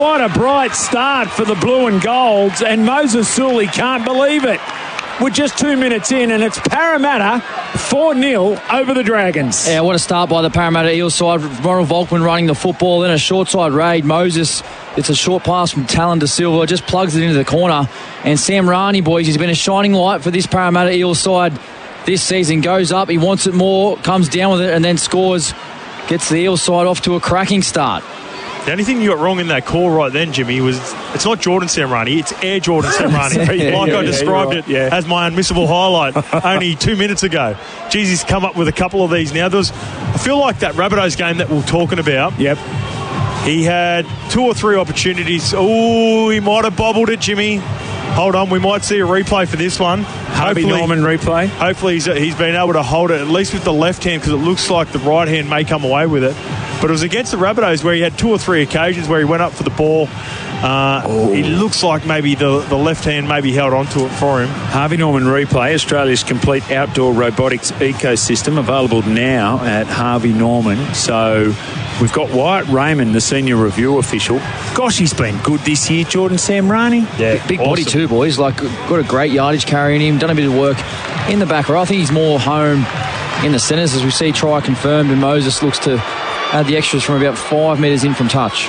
What a bright start for the blue and golds, and Moses Sully can't believe it. We're just 2 minutes in, and it's Parramatta 4-0 over the Dragons. Yeah, what a start by the Parramatta Eels side. Ronald Volkman running the football, then a short side raid. Moses, it's a short pass from Talon De Silva, just plugs it into the corner. And Sam Rani, boys, he's been a shining light for this Parramatta Eels side this season. Goes up, he wants it more, comes down with it, and then scores. Gets the Eels side off to a cracking start. The only thing you got wrong in that call right then, Jimmy, was it's not Jordan Samrani, it's Air Jordan Samrani. I described it as my unmissable highlight only 2 minutes ago. Geez, he's come up with a couple of these now. I feel like that Rabbitohs game that we're talking about. Yep. He had 2 or 3 opportunities. Oh, he might have bobbled it, Jimmy. Hold on, we might see a replay for this one. Harvey Norman replay. Hopefully he's been able to hold it, at least with the left hand, because it looks like the right hand may come away with it. But it was against the Rabbitohs where he had 2 or 3 occasions where he went up for the ball. It looks like maybe the left hand maybe held onto it for him. Harvey Norman replay, Australia's complete outdoor robotics ecosystem, available now at Harvey Norman. So we've got Wyatt Raymond, the senior review official. Gosh, he's been good this year, Jordan Samrani. Yeah, big body too, boys. Like, got a great yardage carrying him, done a bit of work in the back row. I think he's more home in the centres, as we see try confirmed, and Moses looks to add the extras from about 5 metres in from touch.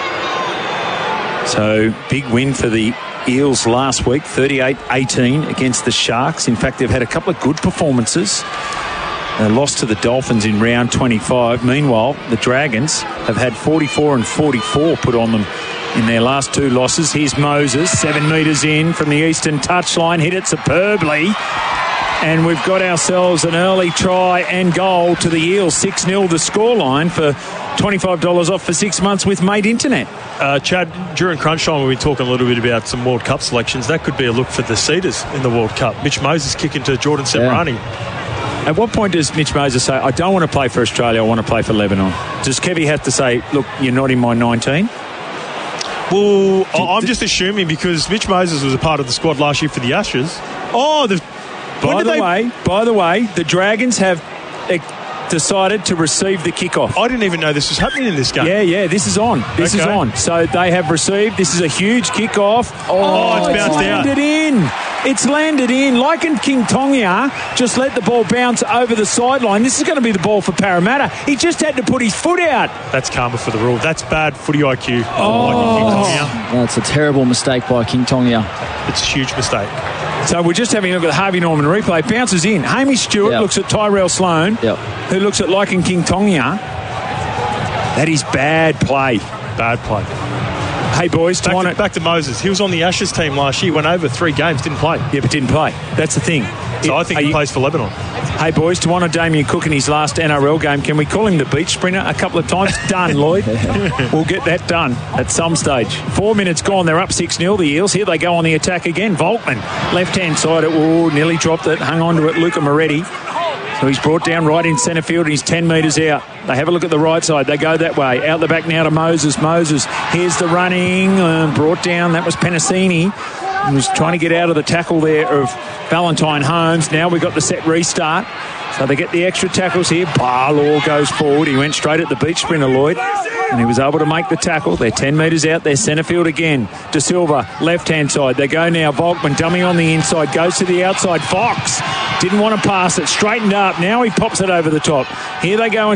So, big win for the Eels last week, 38-18 against the Sharks. In fact, they've had a couple of good performances. They lost to the Dolphins in round 25. Meanwhile, the Dragons have had 44 and 44 put on them in their last 2 losses. Here's Moses, 7 metres in from the eastern touchline, hit it superbly. And we've got ourselves an early try and goal to the Eels. 6-0 the scoreline for $25 off for 6 months with Mate Internet. Chad, during crunch time, we've been talking a little bit about some World Cup selections. That could be a look for the Cedars in the World Cup. Mitch Moses kicking to Jordan Samrani. Yeah. At what point does Mitch Moses say, I don't want to play for Australia, I want to play for Lebanon? Does Kevy have to say, look, you're not in my 19? Well, I'm just assuming because Mitch Moses was a part of the squad last year for the Ashes. By the way, the Dragons have decided to receive the kickoff. I didn't even know this was happening in this game. Yeah, this is on. This is on. So they have received. This is a huge kickoff. It's bounced out. It's landed in. Like in King Tonga, just let the ball bounce over the sideline. This is going to be the ball for Parramatta. He just had to put his foot out. That's karma for the rule. That's bad footy IQ. That's a terrible mistake by King Tonga. It's a huge mistake. So we're just having a look at the Harvey Norman replay. Bounces in. Hamish Stewart looks at Tyrell Sloan, who looks at Lycan King Tonga. That is bad play. Bad play. Hey, boys, back to Moses. He was on the Ashes team last year, went over 3 games, didn't play. Yeah, but didn't play. That's the thing. So I think he plays for Lebanon. Hey, boys, to honour Damien Cook in his last NRL game, can we call him the beach sprinter a couple of times? Done, Lloyd. We'll get that done at some stage. 4 minutes gone. They're up 6-0, the Eels. Here they go on the attack again. Volkman, left-hand side. Nearly dropped it. Hung on to it, Luca Moretti. So he's brought down right in centre field and he's 10 metres out. They have a look at the right side. They go that way. Out the back now to Moses. Moses, here's the running. Brought down. That was Penasini. He was trying to get out of the tackle there of Valentine Holmes. Now we've got the set restart. So they get the extra tackles here. Barlaw goes forward. He went straight at the beach sprinter, Lloyd. And he was able to make the tackle. They're 10 metres out. They're centre field again. De Silva, left-hand side. They go now. Volkman, dummy on the inside. Goes to the outside. Fox didn't want to pass it. Straightened up. Now he pops it over the top. Here they go.